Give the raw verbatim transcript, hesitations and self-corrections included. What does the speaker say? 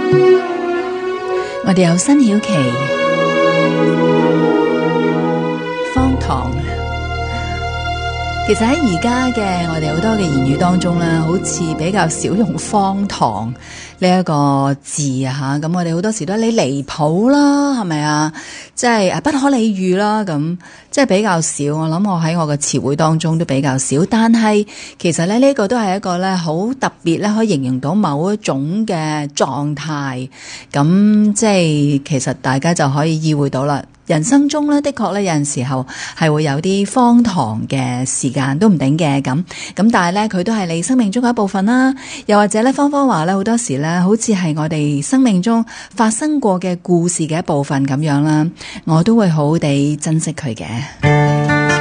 我哋有辛曉琪、荒唐。其實喺而家嘅我哋好多嘅言語當中咧，好似比較少用荒唐呢一個字啊吓。咁我哋好多時都你離譜啦，係咪啊？即係誒不可理喻啦，咁即係比較少。我諗我喺我嘅詞彙當中都比較少。但係其實咧呢個都係一個咧好特別咧，可以形容到某一種嘅狀態。咁即係其實大家就可以意會到啦。人生中咧，的確咧有陣時候係會有啲荒唐嘅時間都唔定嘅咁，咁但係咧佢都係你生命中嘅一部分啦。又或者咧，芳芳話咧好多時咧，好似係我哋生命中發生過嘅故事嘅一部分咁樣啦，我都會好好地珍惜佢嘅。